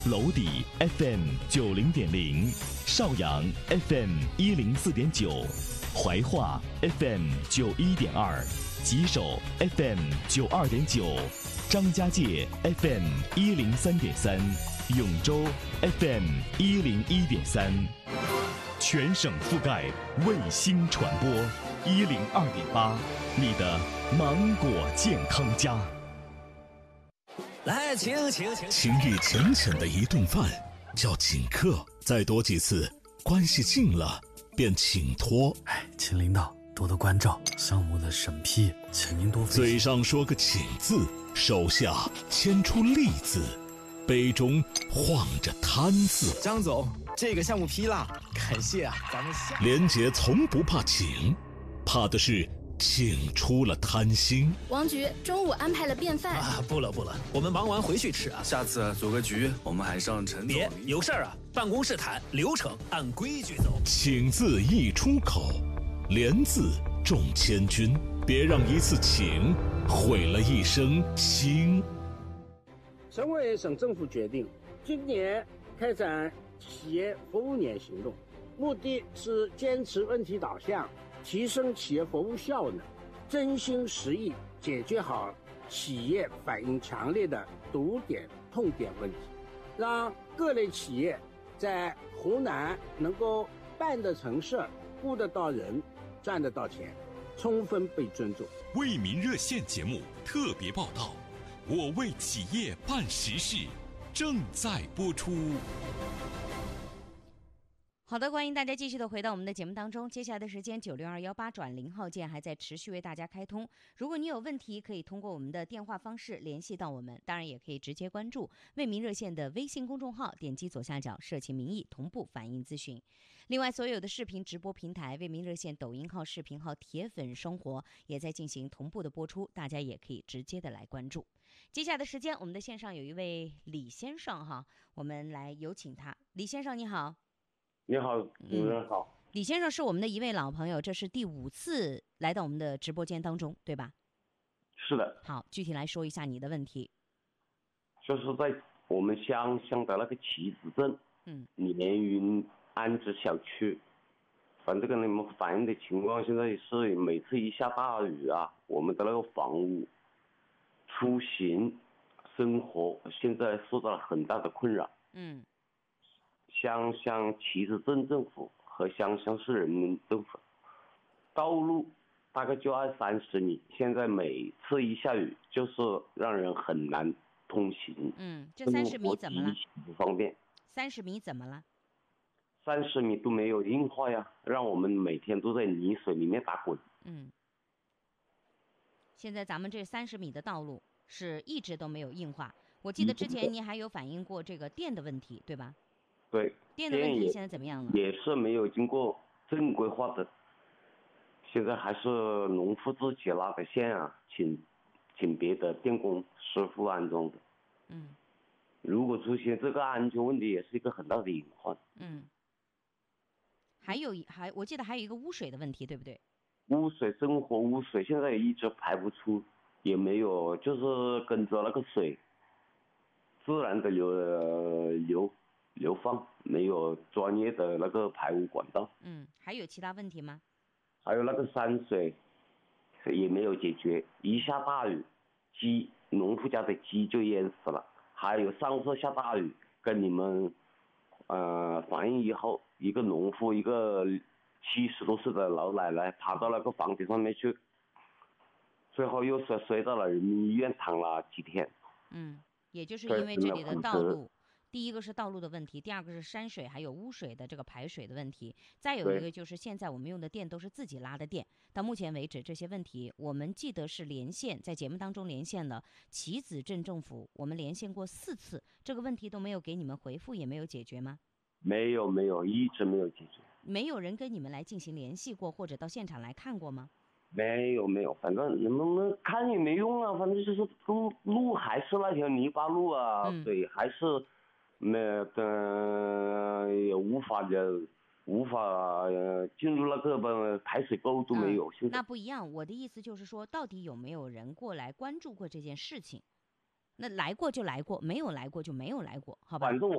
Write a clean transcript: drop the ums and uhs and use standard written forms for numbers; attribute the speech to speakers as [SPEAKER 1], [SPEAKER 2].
[SPEAKER 1] 娄底 FM90.0，邵阳 FM104.9，怀化 FM91.2，吉首 FM92.9，张家界 FM103.3，永州 FM101.3，全省覆盖，卫星传播102.8，你的芒果健康家。
[SPEAKER 2] 来，请。
[SPEAKER 3] 情意浅浅的一顿饭叫请客，再多几次，关系近了便请托。
[SPEAKER 2] 请领导多多关照，项目的审批，请您多费心。
[SPEAKER 3] 嘴上说个请字，手下牵出利字，杯中晃着贪字。
[SPEAKER 2] 张总，这个项目批了，感谢啊，咱们下。
[SPEAKER 3] 连杰从不怕请，怕的是请出了贪心。
[SPEAKER 4] 王局中午安排了便饭
[SPEAKER 2] 啊，不了，我们忙完回去吃啊。
[SPEAKER 5] 下次组个局，我们还上陈总。
[SPEAKER 2] 别有事儿啊，办公室谈，流程按规矩走。
[SPEAKER 3] 请字一出口，连字中千军，别让一次请毁了一生心。
[SPEAKER 6] 省委省政府决定，今年开展企业服务年行动，目的是坚持问题导向，提升企业服务效能，真心实意解决好企业反映强烈的堵点痛点问题，让各类企业在湖南能够办得成事，雇得到人，赚得到钱，充分被尊重。
[SPEAKER 1] 为民热线节目特别报道，我为企业办实事，正在播出。
[SPEAKER 7] 好的，欢迎大家继续的回到我们的节目当中。接下来的时间96218转0号键还在持续为大家开通。如果你有问题，可以通过我们的电话方式联系到我们，当然也可以直接关注为民热线的微信公众号，点击左下角社情民意同步反映咨询。另外，所有的视频直播平台为民热线抖音号、视频号、铁粉生活也在进行同步的播出，大家也可以直接的来关注。接下来的时间，我们的线上有一位李先生哈，我们来有请他。李先生你好。
[SPEAKER 8] 你好，主任好。
[SPEAKER 7] 李先生是我们的一位老朋友，这是第5次来到我们的直播间当中，对吧？
[SPEAKER 8] 是的。
[SPEAKER 7] 好，具体来说一下你的问题。
[SPEAKER 8] 就是在我们乡的那个棋子镇，连云安置小区，反正跟你们反映的情况，现在是每次一下大雨啊，我们的那个房屋、出行、生活现在受到了很大的困扰。乡旗子镇政府和乡市人民政府，道路大概就20-30米，现在每次一下雨，就是让人很难通行。
[SPEAKER 7] 这30米怎么了？
[SPEAKER 8] 不方便。
[SPEAKER 7] 30米怎么了
[SPEAKER 8] ？30米都没有硬化呀，让我们每天都在泥水里面打滚。
[SPEAKER 7] 现在咱们这30米的道路是一直都没有硬化。我记得之前您还有反映过这个电的问题，对吧？
[SPEAKER 8] 对，
[SPEAKER 7] 电的问题现在怎么样了？
[SPEAKER 8] 也是没有经过正规化的，现在还是农户自己拉的线啊，请别的电工师傅安装的。如果出现这个安全问题，也是一个很大的隐患。
[SPEAKER 7] 我记得还有一个污水的问题，对不对？
[SPEAKER 8] 污水，生活污水现在也一直排不出，也没有，就是跟着那个水自然的流放，没有专业的那个排污管道。
[SPEAKER 7] 还有其他问题吗？
[SPEAKER 8] 还有那个山水也没有解决，一下大雨，农户家的鸡就淹死了。还有上次下大雨，跟你们反映以后，一个农户，一个70多岁的老奶奶爬到那个房顶上面去，最后又摔到了人民医院，躺了几天。
[SPEAKER 7] 也就是因为这里的道路，第一个是道路的问题，第二个是山水还有污水的这个排水的问题，再有一个就是现在我们用的电都是自己拉的电。到目前为止，这些问题我们记得是连线，在节目当中连线了棋子镇政府，我们连线过4次，这个问题都没有给你们回复，也没有解决吗？
[SPEAKER 8] 没有，一直没有解决。
[SPEAKER 7] 没有人跟你们来进行联系过，或者到现场来看过吗？
[SPEAKER 8] 没有，反正你们看也没用啊，反正就是路还是那条泥巴路啊，水还是也无法进入那个排水沟都没有。
[SPEAKER 7] 那不一样，我的意思就是说，到底有没有人过来关注过这件事情？ 那来过就来过，没有来过就没有来过，好吧？
[SPEAKER 8] 反正